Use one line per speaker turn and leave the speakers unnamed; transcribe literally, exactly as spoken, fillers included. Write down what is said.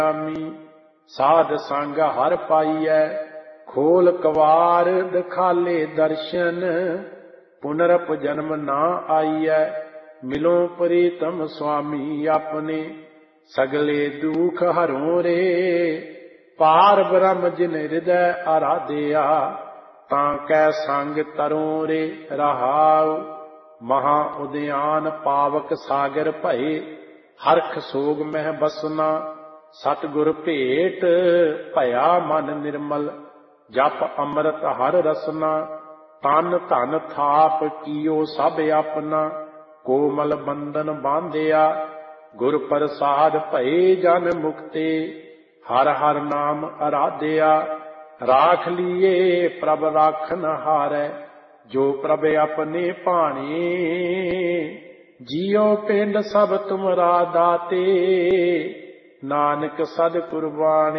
साध संग हर पाइय खोल कवार दिखाले दर्शन पुनरप जन्म ना आइय मिलो प्रीतम स्वामी अपने सगले दुख हरों रे पार ब्रह्म जिन हृदय आराध्या ताकै संग तरों रे रहाओ महा उद्यान पावक सागर भये हरख सोग मह बसना सतगुर भेट भया मन निर्मल जप अमृत हर रसना तन धन थाप कियो सब अपना कोमल बंधन बांधिया गुर प्रसाद भये जन मुक्ते हर हर नाम आराध्या राख लिए प्रभ राखन हारै जो प्रभ अपने भाने जियो पिंड सब तुमरा दाते नानक सद कुर्बानी।